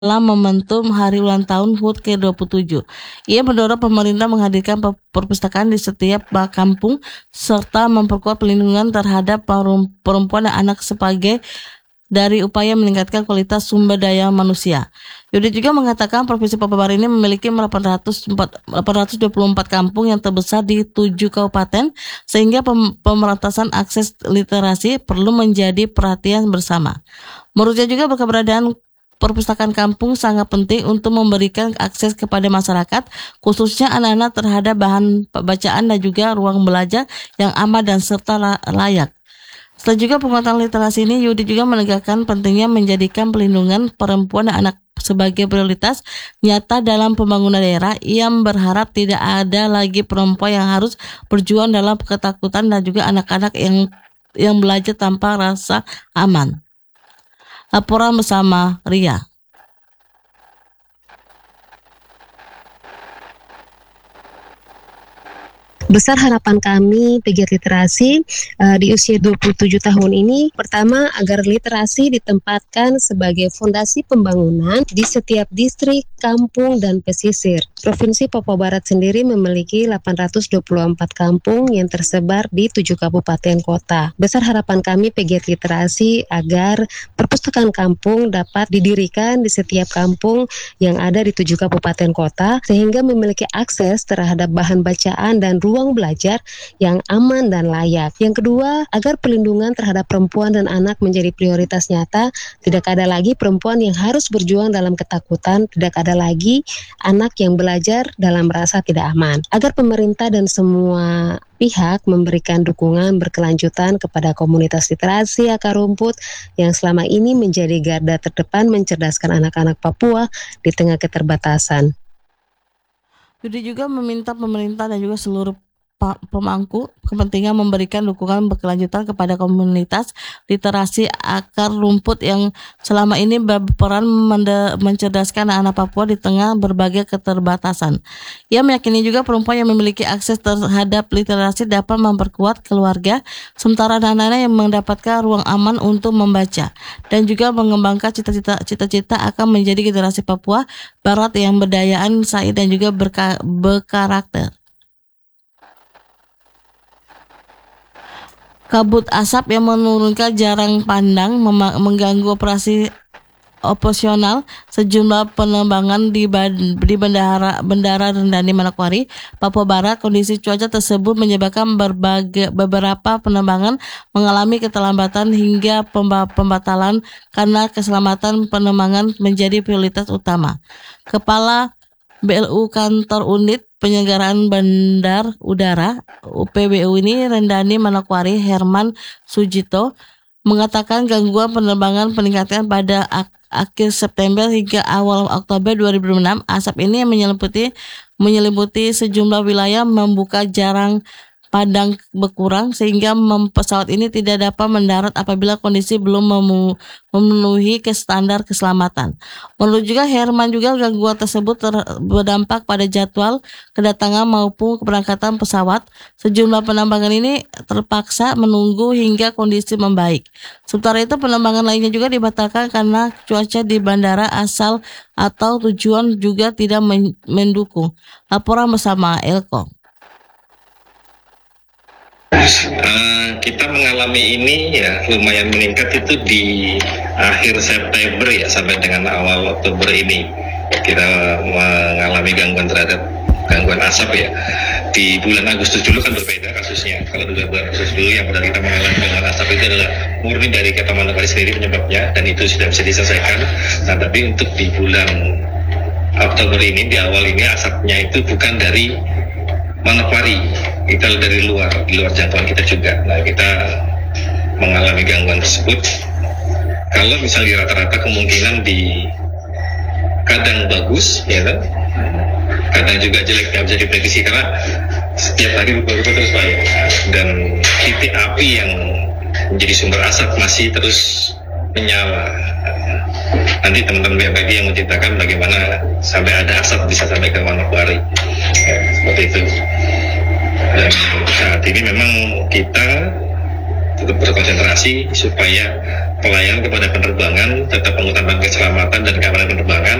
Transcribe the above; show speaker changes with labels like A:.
A: dalam momentum Hari Ulang Tahun HUT ke-27. Ia mendorong pemerintah menghadirkan perpustakaan di setiap kampung serta memperkuat pelindungan terhadap perempuan dan anak sebagai dari upaya meningkatkan kualitas sumber daya manusia. Yudi juga mengatakan Provinsi Papua Barat ini memiliki 824 kampung yang terbesar di 7 kabupaten, sehingga pemerataan akses literasi perlu menjadi perhatian bersama. Menurutnya juga keberadaan perpustakaan kampung sangat penting untuk memberikan akses kepada masyarakat, khususnya anak-anak terhadap bahan bacaan dan juga ruang belajar yang aman dan serta layak. Setelah juga penguatan literasi ini, Yudi juga menegakkan pentingnya menjadikan pelindungan perempuan dan anak sebagai prioritas nyata dalam pembangunan daerah. Ia berharap tidak ada lagi perempuan yang harus berjuang dalam ketakutan dan juga anak-anak yang belajar tanpa rasa aman. Laporan bersama Ria.
B: Besar harapan kami pegiat literasi di usia 27 tahun ini, pertama agar literasi ditempatkan sebagai fondasi pembangunan di setiap distrik, kampung, dan pesisir. Provinsi Papua Barat sendiri memiliki 824 kampung yang tersebar di 7 kabupaten kota. Besar harapan kami pegiat literasi agar perpustakaan kampung dapat didirikan di setiap kampung yang ada di 7 kabupaten kota, sehingga memiliki akses terhadap bahan bacaan dan ruang belajar yang aman dan layak. Yang kedua, agar perlindungan terhadap perempuan dan anak menjadi prioritas nyata. Tidak ada lagi perempuan yang harus berjuang dalam ketakutan, tidak ada lagi anak yang belajar dalam rasa tidak aman. Agar pemerintah dan semua pihak memberikan dukungan berkelanjutan kepada komunitas literasi akar rumput yang selama ini menjadi garda terdepan mencerdaskan anak-anak Papua di tengah keterbatasan.
A: Yudi juga meminta pemerintah dan juga seluruh pemangku kepentingan memberikan dukungan berkelanjutan kepada komunitas literasi akar rumput yang selama ini berperan mencerdaskan anak-anak Papua di tengah berbagai keterbatasan. Ia meyakini juga perempuan yang memiliki akses terhadap literasi dapat memperkuat keluarga, sementara anak-anak yang mendapatkan ruang aman untuk membaca dan juga mengembangkan cita-cita akan menjadi generasi Papua Barat yang berdayaan, sains dan juga berkarakter. Kabut asap yang menurunkan jarak pandang mengganggu operasional sejumlah penerbangan di Bandara Rendani Manokwari, Papua Barat. Kondisi cuaca tersebut menyebabkan beberapa penerbangan mengalami keterlambatan hingga pembatalan karena keselamatan penerbangan menjadi prioritas utama. Kepala BLU Kantor Unit Penyelenggaraan Bandar Udara UPBU ini Rendani Manokwari Herman Sujito mengatakan gangguan penerbangan peningkatan pada akhir September hingga awal Oktober 2006. Asap ini menyelimuti sejumlah wilayah, membuka jarang pandang berkurang sehingga pesawat ini tidak dapat mendarat apabila kondisi belum memenuhi standar keselamatan. Menurut juga Herman, juga gangguan tersebut berdampak pada jadwal kedatangan maupun keberangkatan pesawat. Sejumlah penerbangan ini terpaksa menunggu hingga kondisi membaik. Sementara itu penerbangan lainnya juga dibatalkan karena cuaca di bandara asal atau tujuan juga tidak mendukung. Laporan bersama Elko.
C: Kita mengalami ini ya lumayan meningkat itu di akhir September ya sampai dengan awal Oktober ini kita mengalami gangguan asap ya. Di bulan Agustus dulu kan berbeda kasusnya. Kalau di bulan Agustus dulu yang benar kita mengalami gangguan asap itu adalah murni dari Kota Manokwari sendiri penyebabnya, dan itu sudah bisa diselesaikan. Nah, tapi untuk di bulan Oktober ini, di awal ini asapnya itu bukan dari Manokwari, itu dari di luar jangkauan kita juga. Nah, kita mengalami gangguan tersebut. Kalau misalnya rata-rata kemungkinan di kadang bagus, ya kan? Kadang juga jelek, nggak bisa diprediksi karena setiap hari berubah-ubah terus Pak. Dan titik api yang menjadi sumber asap masih terus menyala. Nanti teman-teman BMKG yang menceritakan bagaimana sampai ada asap bisa sampai ke Manokwari, ya, seperti itu. Dan saat ini memang kita tetap berkonsentrasi supaya pelayanan kepada penerbangan, tetap mengutamakan keselamatan dan keamanan penerbangan.